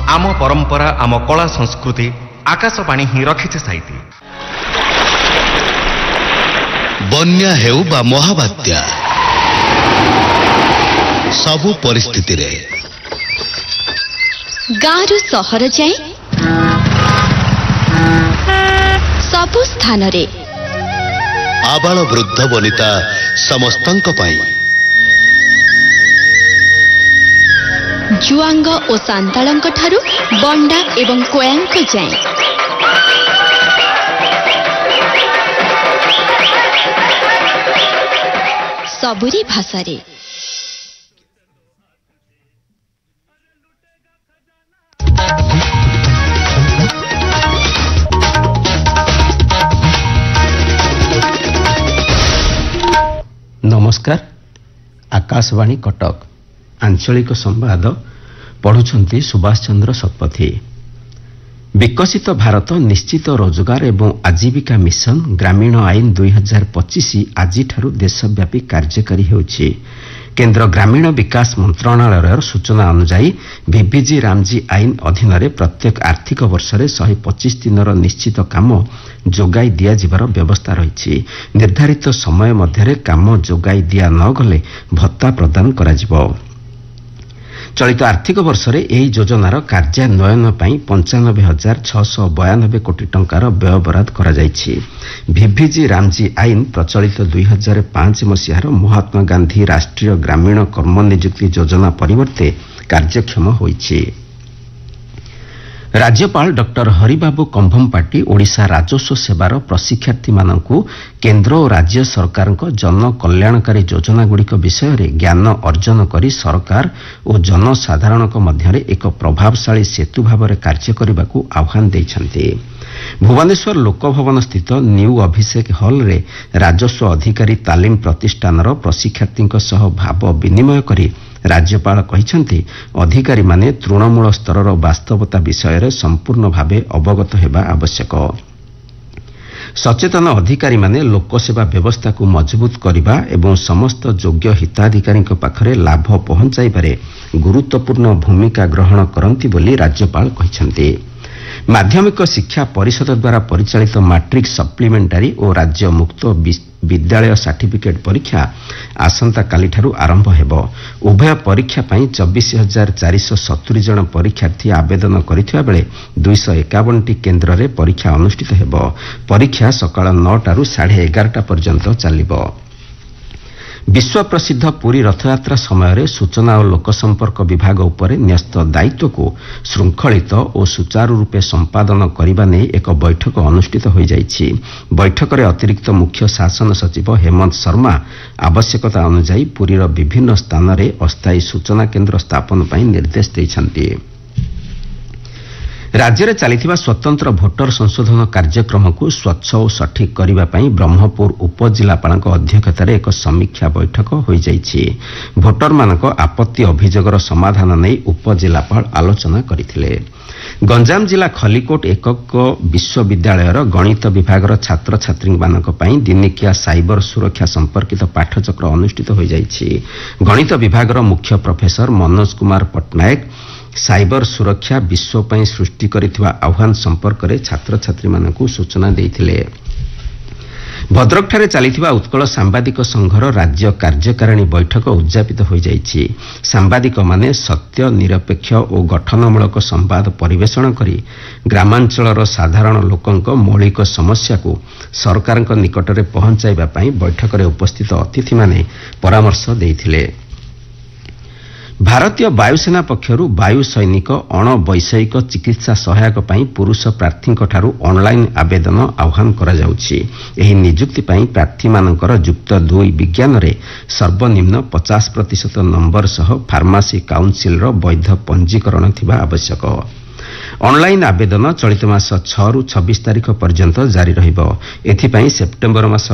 आम परंपरा आम कला संस्कृति आकाशवाणी ही रखिছে साइती। बन्या हेउ बा महाबात्या सबु परिस्थिति रे गाँव सहर जाए सबु स्थान रे आबाल वृद्ध वनिता समस्तंक पाई जुआंग और सांतालंक ठारू बंडा एवं कोयांक जाए सबुरी भाषा रे नमस्कार। आकाशवाणी कटक आंचलिक संवाद पढ़ुछंती सुभाष चंद्र शतपथी। विकसित भारत निश्चित रोजगार एवं आजीविका मिशन ग्रामीण आईन 2025 आज देशव्यापी कार्यकारी होछि। केंद्र ग्रामीण विकास मंत्रणालय सूचना अनुसार भिभिजी रामजी आईन अधीन प्रत्येक आर्थिक वर्ष 125 दिन निश्चित काम जोगाई दियाजिबार व्यवस्था रही। निर्धारित समय मध्य काम जोगाई दिया न गले भत्ता प्रदान कराजिबो। चलित आर्थिक वर्ष एही योजनार कार्यान्वयन पर 95,692 कोटी टंकार व्यय बराद करा जायछि। भिभिजी रामजी आईन प्रचलित 2005 मसीहार महात्मा गांधी राष्ट्रीय ग्रामीण कर्म नियुक्ति योजना परिवर्ते कार्यक्षम होइछि। राज्यपाल डॉक्टर हरिबाबू कंभमपाटी ओडिशा राजस्व सेवार प्रशिक्षार्थी मानकु केंद्र और राज्य सरकार जन कल्याणकारी योजनागुड़िक विषय रे ज्ञान अर्जन करी सरकार और जनसाधारण मध्य एक प्रभावशाली सेतु भाव में कार्य करने को आह्वान देइछन्ति। भुवनेश्वर लोकभवन स्थित न्यू अभिषेक हॉल रे राजस्व अधिकारी तालीम प्रतिष्ठान प्रशिक्षार्थी भाव विनिमय करी राज्यपाल कहिछन्ति अधिकारी माने तृणमूल स्तर वास्तवता विषय रे संपूर्ण भावे अवगत हेबा आवश्यक। सचेतन अधिकारी माने लोकसेवा व्यवस्था को मजबूत करने एवं समस्त योग्य हिताधिकारी पाखरे लाभ पहुंचाइबारे गुरुत्वपूर्ण भूमिका ग्रहण करंती बोली राज्यपाल कहिछन्ति। माध्यमिक शिक्षा परिषद द्वारा परिचालित मैट्रिक सप्लीमेंटारी और राज्य मुक्त विद्यालय सर्टिफिकेट परीक्षा आसंता काली ठारू आरंभ हेबो। उभय परीक्षा पई 24,470 जन परीक्षार्थी आवेदन करिथिबा बेले 251 केन्द्र रे परीक्षा अनुष्ठित हेबो। परीक्षा सकाळ 9 टारू 11:30 पर्यंत चलिबो। विश्व प्रसिद्ध पुरी रथयात्रा समय सूचना और लोकसंपर्क विभाग उपरे न्यस्त दायित्व को श्रृंखलित और सुचारू रूपे संपादन करने नहीं एक बैठक अनुष्ठित हो जाइछि। बैठक में अतिरिक्त मुख्य शासन सचिव हेमंत शर्मा आवश्यकता अनुसार पुरीर विभिन्न स्थान में अस्थायी सूचना केन्द्र स्थापन पर निर्देश देइछन्ति। राज्य में चलता स्वतंत्र भोटर संशोधन कार्यक्रम को स्वच्छ और सठिक करने ब्रह्मपुर उपजिलापाल अध्यक्षतार एक समीक्षा बैठक हो जाइछि। भोटर मानक आपत्ति अभियोगर समाधान नहीं उपजिलापाल आलोचना करथिले। गंजाम जिला खलिकोट एकक विश्वविद्यालयर गणित विभाग छात्र छात्री मानक पई दिनिकिया साइबर सुरक्षा संपर्कित पाठचक्र अनुष्ठित हो जाइछि। गणित विभाग मुख्य प्रोफेसर मनोज कुमार पट्टनायक साइबर सुरक्षा विश्व पई सृष्टि करिथिबा आह्वान संपर्क में छात्र छात्री मानकु सूचना देइथिले। भद्रक ठारे चलिथिबा उत्कल सांबादिक संघर राज्य कार्यकारिणी बैठक उद्यापित हो जाइछि। सांबादिक माने सत्य निरपेक्ष और गठनमूलक संवाद परिवेषण करी ग्रामांचलर साधारण लोकंक मौलिक समस्या को सरकार निकटरे पहुंचाइबा पई बैठक में उपस्थित अतिथि माने परामर्श देइथिले। भारतीय वायुसेना पक्षरु वायु सैनिक अणवैषयिक चिकित्सा सहायक पई पुरुष प्रार्थी ठारू ऑनलाइन आवेदन आह्वान करा जाउछि। एही नियुक्ति पई प्रार्थी मानकर युक्त 2 विज्ञान रे सर्वनिम्न 50% नंबर सह फार्मासी काउंसिल रो वैध पंजीकरण थिबा आवश्यक। ऑनलाइन आवेदन चलित मास 6 रु 26 तारिख पर्यंत जारी रहिबो। एथिपई सेप्टेम्बर मास